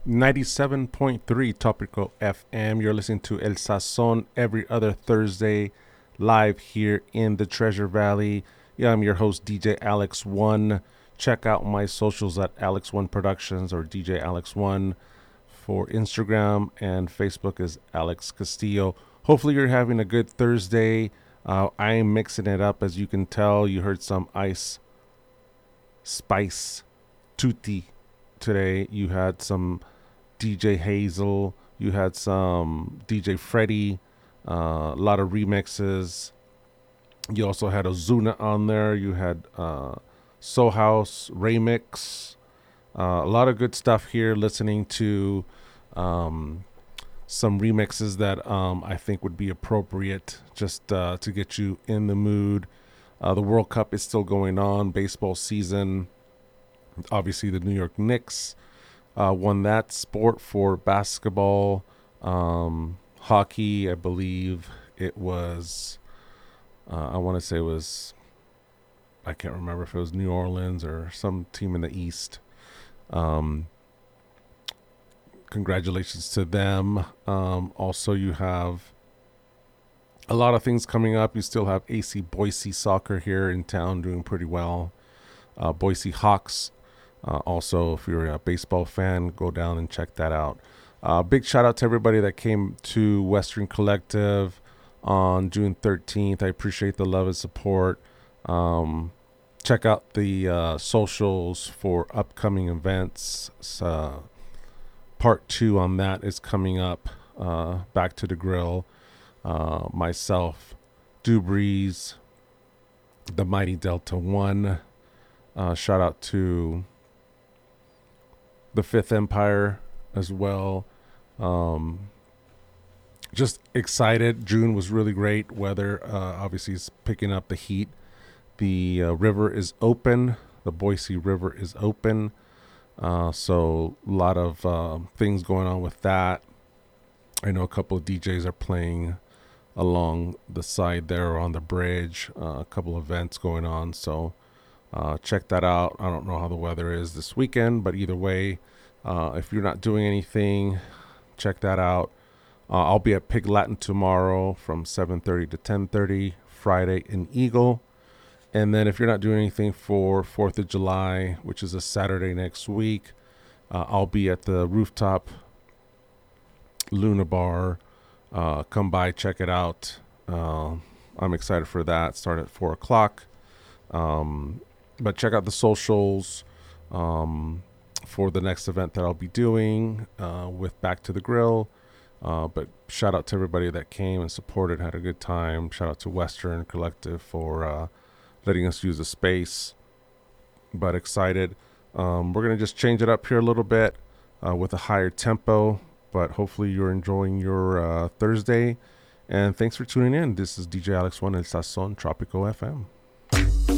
97.3 Topical FM. You're listening to El Sazon every other Thursday live here in the Treasure Valley. Yeah, I'm your host, DJ Alex One. Check out my socials at Alex One Productions or DJ Alex One for Instagram, and Facebook is Alex Castillo. Hopefully, you're having a good Thursday. I am mixing it up. As you can tell, you heard some Ice Spice Tutti today. You had some DJ Hazel. You had some DJ Freddy. A lot of remixes. You also had Ozuna on there. You had Soul House Remix. A lot of good stuff here. Listening to um, some remixes that I think would be appropriate just to get you in the mood. The World Cup is still going on. Baseball season. Obviously, the New York Knicks won that sport. For basketball, hockey, I believe it was. I want to say it was. I can't remember if it was New Orleans or some team in the East. Um, Congratulations to them. Also, you have a lot of things coming up. You still have AC Boise soccer here in town doing pretty well. Boise Hawks. Also, if you're a baseball fan, go down and check that out. Big shout out to everybody that came to Western Collective on June 13th. I appreciate the love and support. Check out the socials for upcoming events. Part 2 on that is coming up. Back to the Grill. Myself, Dubreeze, the Mighty Delta One. Shout out to the Fifth Empire as well. Just excited. June was really great weather. Obviously, it's picking up the heat. The river is open. The Boise River is open. So a lot of things going on with that. I know a couple of DJs are playing along the side there or on the bridge. A couple of events going on. So check that out. I don't know how the weather is this weekend, but either way, if you're not doing anything, check that out. I'll be at Pig Latin tomorrow from 7:30 to 10:30. Friday in Eagle. And then if you're not doing anything for 4th of July, which is a Saturday next week, I'll be at the Rooftop Luna Bar. Come by, check it out. I'm excited for that. Start at 4 o'clock. But check out the socials for the next event that I'll be doing with Back to the Grill. But shout out to everybody that came and supported, had a good time. Shout out to Western Collective for letting us use the space. But excited. We're going to just change it up here a little bit with a higher tempo. But hopefully you're enjoying your Thursday. And thanks for tuning in. This is DJ Alex One El Sazon Tropico FM.